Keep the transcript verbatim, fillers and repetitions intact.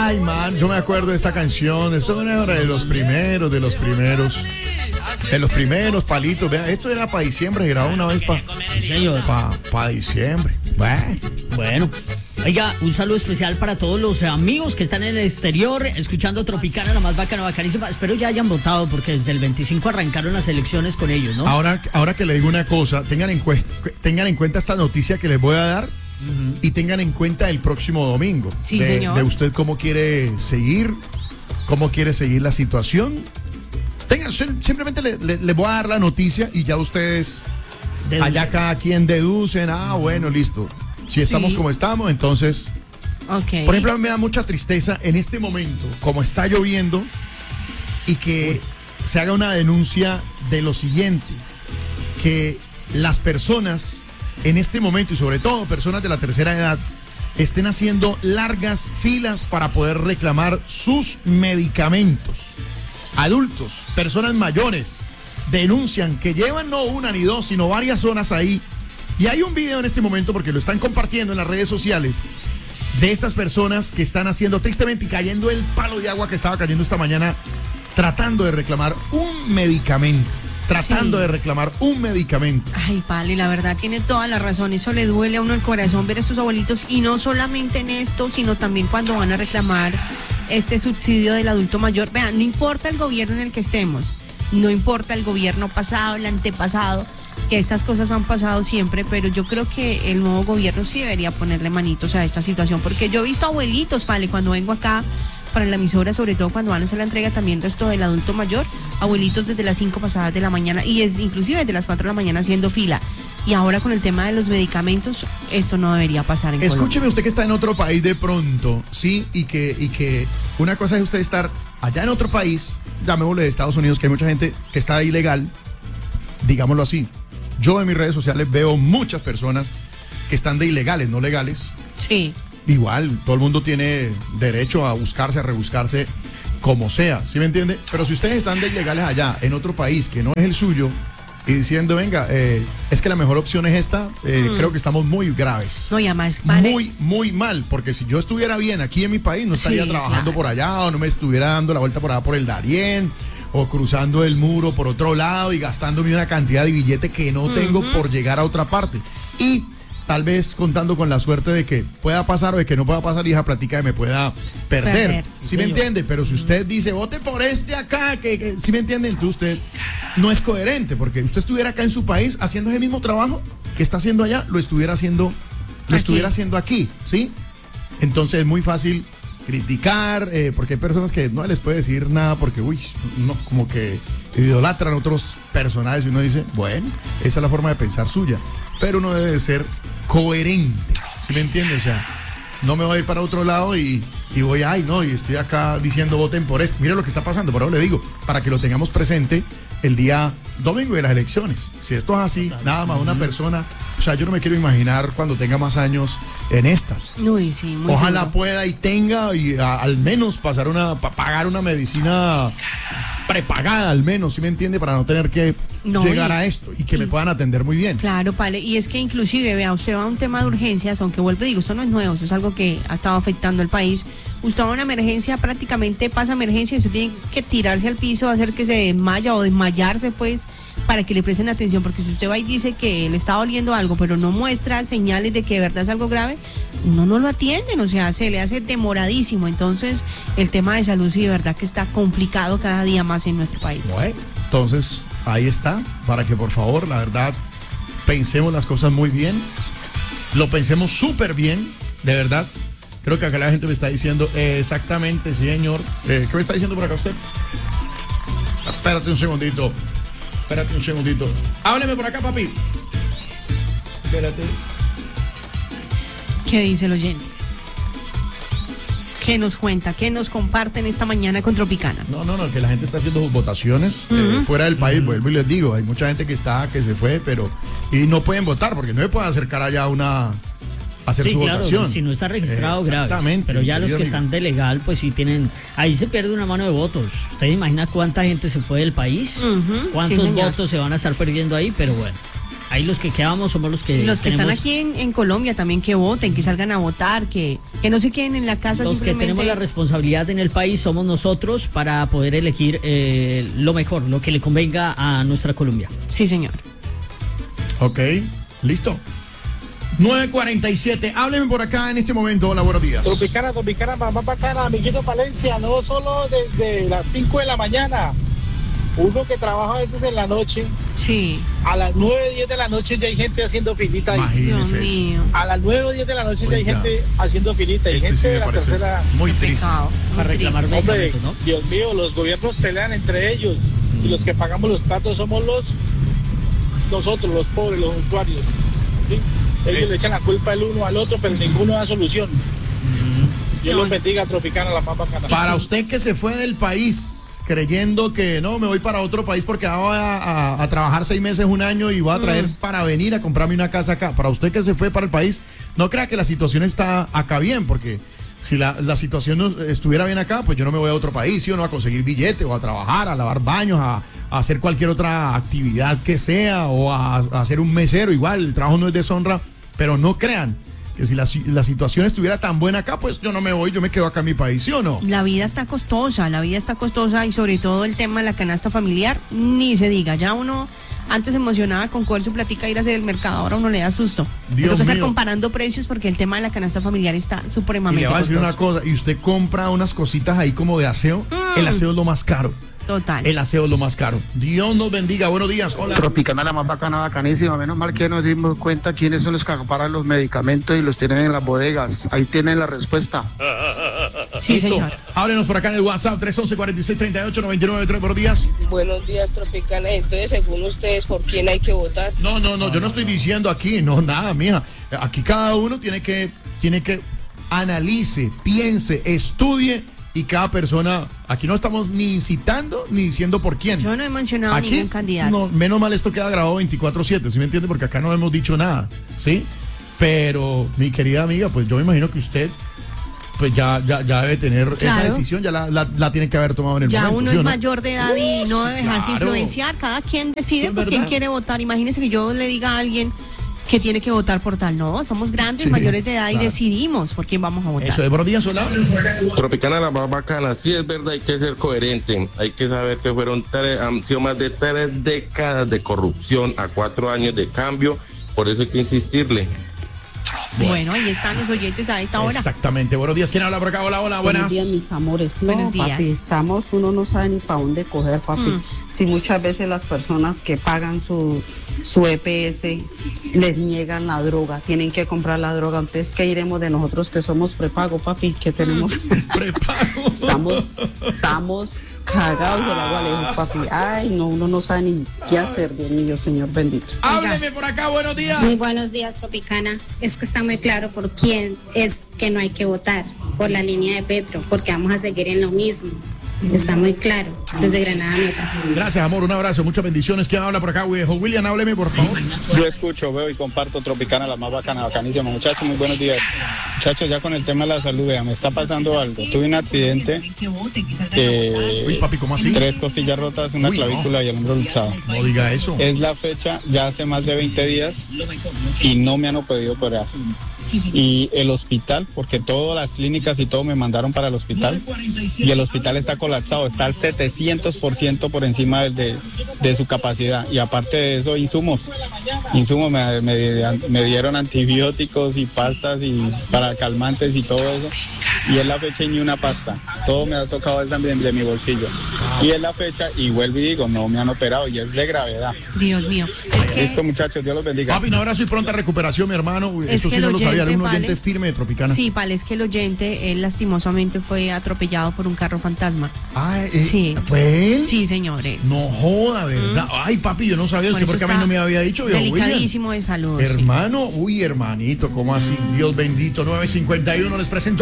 Ay, man, yo me acuerdo de esta canción. Esto era de los primeros, de los primeros. De los primeros palitos. Vea, esto era para diciembre, grabó una vez para pa, pa diciembre. Bueno. Bueno, oiga, un saludo especial para todos los amigos que están en el exterior escuchando Tropicana, la más bacana, bacanísima. Espero ya hayan votado porque desde el veinticinco arrancaron las elecciones con ellos, ¿no? Ahora, ahora que le digo una cosa, tengan en, cuesta, tengan en cuenta esta noticia que les voy a dar uh-huh. y tengan en cuenta el próximo domingo. Sí, de, señor. De usted cómo quiere seguir, cómo quiere seguir la situación. Tengan, simplemente les le, le voy a dar la noticia y ya ustedes... Deduce. Allá cada quien deducen, ah, bueno, listo. Si estamos sí. como estamos, entonces... Okay. Por ejemplo, a mí me da mucha tristeza en este momento, como está lloviendo, y que Uy. se haga una denuncia de lo siguiente, que las personas en este momento, y sobre todo personas de la tercera edad, estén haciendo largas filas para poder reclamar sus medicamentos. Adultos, personas mayores, denuncian que llevan no una ni dos, sino varias zonas ahí. Y hay un video en este momento, porque lo están compartiendo en las redes sociales, de estas personas que están haciendo tristemente y cayendo el palo de agua que estaba cayendo esta mañana, tratando de reclamar un medicamento. Tratando sí. de reclamar un medicamento. Ay, Pali, la verdad tiene toda la razón. Eso le duele a uno el corazón ver a estos abuelitos. Y no solamente en esto, sino también cuando van a reclamar este subsidio del adulto mayor. Vean, no importa el gobierno en el que estemos. No importa el gobierno pasado, el antepasado, que estas cosas han pasado siempre, pero yo creo que el nuevo gobierno sí debería ponerle manitos a esta situación, porque yo he visto abuelitos, Pale, cuando vengo acá para la emisora, sobre todo cuando van a hacer la entrega también de esto del adulto mayor, abuelitos desde las cinco pasadas de la mañana y es inclusive desde las cuatro de la mañana haciendo fila. Y ahora con el tema de los medicamentos, esto no debería pasar en Escúcheme Colombia. Usted que está en otro país de pronto, sí, y que, y que una cosa es usted estar allá en otro país, llamémosle de Estados Unidos, que hay mucha gente que está ilegal, digámoslo así. Yo en mis redes sociales veo muchas personas que están de ilegales, no legales. Sí. Igual, todo el mundo tiene derecho a buscarse, a rebuscarse como sea, ¿sí me entiende? Pero si ustedes están de ilegales allá, en otro país que no es el suyo, y diciendo, venga, eh, es que la mejor opción es esta, eh, mm. creo que estamos muy graves. No, y además, vale. Muy, muy mal, porque si yo estuviera bien aquí en mi país, no estaría sí, trabajando claro. por allá, o no me estuviera dando la vuelta por allá por el Darién, o cruzando el muro por otro lado y gastándome una cantidad de billete que no uh-huh. tengo por llegar a otra parte. Y tal vez contando con la suerte de que pueda pasar o de que no pueda pasar y esa plática me pueda perder. perder. ¿Sí me entiende? Pero si usted dice, vote por este acá, que, que ¿sí me entiende? Entonces usted no es coherente, porque usted estuviera acá en su país haciendo ese mismo trabajo que está haciendo allá, lo estuviera haciendo, lo aquí. estuviera haciendo aquí, ¿sí? Entonces es muy fácil criticar, eh, porque hay personas que no les puede decir nada porque, uy, no, como que idolatran otros personajes y uno dice, bueno, esa es la forma de pensar suya, pero uno debe de ser coherente, ¿sí me entiende? O sea, no me voy a ir para otro lado y, y voy, ay, no, y estoy acá diciendo voten por esto. Mire lo que está pasando, pero le digo, para que lo tengamos presente el día domingo de las elecciones. Si esto es así, nada más una persona, o sea, yo no me quiero imaginar cuando tenga más años en estas. Uy, sí, muy Ojalá duro. pueda y tenga y a, al menos pasar una, pa, pagar una medicina prepagada al menos, ¿sí me entiende? Para no tener que no, llegar y, a esto y que y, me puedan atender muy bien. Claro, Pale, y es que inclusive, vea, usted va a un tema de urgencias, aunque vuelvo y digo, esto no es nuevo, eso es algo que ha estado afectando al país. Usted va a una emergencia, prácticamente pasa emergencia y usted tiene que tirarse al piso, hacer que se desmaya o desmayarse, pues, para que le presten atención, porque si usted va y dice que le está doliendo algo, pero no muestra señales de que de verdad es algo grave, no, no lo atienden, o sea, se le hace demoradísimo. Entonces, el tema de salud sí de verdad que está complicado cada día más en nuestro país. Bueno, entonces, ahí está, para que por favor, la verdad, pensemos las cosas muy bien, lo pensemos súper bien, de verdad. Creo que acá la gente me está diciendo, eh, exactamente, sí, señor. Eh, ¿Qué me está diciendo por acá usted? Espérate un segundito. Espérate un segundito. Hábleme por acá, papi. Espérate. ¿Qué dice el oyente? ¿Qué nos cuenta? ¿Qué nos comparten esta mañana con Tropicana? No, no, no, que la gente está haciendo sus votaciones uh-huh. eh, fuera del país. Vuelvo y les digo, hay mucha gente que está, que se fue, pero y no pueden votar porque no se pueden acercar allá a una... hacer sí, su claro, votación. Si no está registrado, graves. Pero ya los que amigo. están de legal, pues sí tienen. Ahí se pierde una mano de votos. ¿Usted imagina cuánta gente se fue del país? Uh-huh, ¿Cuántos sí, votos se van a estar perdiendo ahí? Pero bueno, Ahí los que quedamos somos los que Y los que tenemos, están aquí en, en Colombia también, que voten, que salgan a votar, que, que no se queden en la casa los que simplemente. tenemos la responsabilidad en el país somos nosotros para poder elegir eh, lo mejor, lo que le convenga a nuestra Colombia. Sí, señor. Ok, listo. nueve cuarenta y siete, hábleme por acá en este momento. Hola, buenos días. Tropicana, Tropicana, mamá bacana, amiguito Valencia, no solo desde las cinco de la mañana. Uno que trabaja a veces en la noche, Sí. a las nueve, diez de la noche ya hay gente haciendo filita ahí. Imagínese Dios eso. mío. A las nueve o diez de la noche ya hay Oiga. gente haciendo filita. Y Este gente sí de me la parece tercera. muy triste. Pecado, muy Para reclamar triste. Hombre, medicamentos, ¿no? Dios mío, los gobiernos pelean entre ellos y los que pagamos los platos somos los nosotros, los pobres, los usuarios. ¿sí? Ellos Eh. le echan la culpa el uno al otro, pero ninguno da solución. Dios los bendiga, Tropicana, la más bacana. Para usted que se fue del país creyendo que no, me voy para otro país porque voy a, a- a trabajar seis meses, un año y voy a traer para venir a comprarme una casa acá. Para usted que se fue para el país, no crea que la situación está acá bien, porque si la, la situación no estuviera bien acá, pues yo no me voy a otro país, ¿sí o no? A conseguir billete o a trabajar, a lavar baños, a, a hacer cualquier otra actividad que sea o a, a hacer un mesero. Igual, el trabajo no es deshonra, pero no crean que si la, si- la situación estuviera tan buena acá, pues yo no me voy, yo me quedo acá en mi país, ¿sí o no? La vida está costosa, la vida está costosa y sobre todo el tema de la canasta familiar, ni se diga. Ya uno antes se emocionaba con coger su platica e ir a hacer el mercado, ahora uno le da susto. Dios Tengo que estar mío. comparando precios porque el tema de la canasta familiar está Y supremamente le voy a decir una costoso. cosa, y usted compra unas cositas ahí como de aseo, el aseo es lo más caro, Total. el aseo es lo más caro. Dios nos bendiga, buenos días, hola. Tropicana, la más bacana, bacanísima. Menos mal que nos dimos cuenta quiénes son los que acaparan los medicamentos y los tienen en las bodegas. Ahí tienen la respuesta. Sí, Listo. señor. Háblenos por acá en el WhatsApp, tres once, cuarenta y seis, treinta y ocho, noventa y nueve, tres, buenos días. Buenos días, Tropicana. Entonces, según ustedes, ¿por quién hay que votar? No, no, no, yo no estoy diciendo aquí, no, nada, mija. Aquí cada uno tiene que, tiene que analice, piense, estudie y cada persona, aquí no estamos ni incitando ni diciendo por quién. Yo no he mencionado ningún candidato. No, menos mal esto queda grabado veinticuatro siete, ¿sí me entiende? Porque acá no hemos dicho nada, ¿sí? Pero, mi querida amiga, pues yo me imagino que usted pues ya, ya, ya debe tener esa Claro. decisión, ya la, la, la tiene que haber tomado en el Ya momento. uno ¿sí es o no? mayor de edad y no debe dejarse claro. influenciar. Cada quien Eso decide es por quién verdad. quiere votar. Imagínese que yo le diga a alguien que tiene que votar por tal. No, somos grandes, Sí, mayores de edad y claro. decidimos por quién vamos a votar. Eso es, buenos días, hola. Tropicana, la más bacana, sí es verdad, hay que ser coherente, hay que saber que fueron tres, han sido más de tres décadas de corrupción a cuatro años de cambio, por eso hay que insistirle. Bueno, ahí están los oyentes a esta hora. Exactamente, buenos días, ¿quién habla por acá? Hola, hola, buenas. Buenos días, mis amores. No, Buenos días. papi, estamos, uno no sabe ni para dónde coger, papi. Mm. Si muchas veces las personas que pagan su, su E P S les niegan la droga, tienen que comprar la droga. Entonces, ¿qué iremos de nosotros que somos prepago, papi? Que tenemos, Prepago. estamos, estamos cagados del agua lejos, papi. Ay, no, uno no sabe ni qué hacer, Dios mío, Señor bendito. Hábleme por acá, buenos días. Muy buenos días, Tropicana. Es que está muy claro por quién es que no hay que votar, por la línea de Petro, porque vamos a seguir en lo mismo. Está muy claro, desde Granada Meta. Gracias, amor, un abrazo, muchas bendiciones. ¿Quién habla por acá, viejo? William, hábleme, por favor. Yo escucho, veo y comparto Tropicana, la más bacana, bacanísima. Muchachos, muy buenos días. Muchachos, ya con el tema de la salud, vea, me está pasando algo. Tuve un accidente, eh, Uy, papi, ¿cómo así? tres costillas rotas, una Uy, no. clavícula y el hombro luxado. No diga eso. Es la fecha, ya hace más de veinte días y no me han podido operar. Y el hospital, porque todas las clínicas y todo me mandaron para el hospital y el hospital está colapsado, está al setecientos por ciento por encima de, de, de su capacidad. Y aparte de eso, insumos. Insumos, me, me, me dieron antibióticos y pastas y para calmantes y todo eso. Y es la fecha y ni una pasta. Todo me ha tocado también de mi bolsillo. Y es la fecha y vuelvo y digo, no me han operado y es de gravedad. Dios mío. Es que Listo, muchachos, Dios los bendiga. Papi, un abrazo y pronta recuperación, mi hermano. Uy, Es eso que sí no el lo sabía, era un oyente, oyente vale. firme de Tropicana. sí, vale, es que el oyente, él lastimosamente fue atropellado por un carro fantasma. Ay, eh, Sí. ¿fue él? Sí, señores. No joda, ¿verdad? Ay, papi, yo no sabía Por usted eso porque a mí está no me había dicho, viejo William. delicadísimo de salud. sí. Hermano, uy, hermanito, ¿cómo así? Dios bendito, nueve cincuenta y uno les presento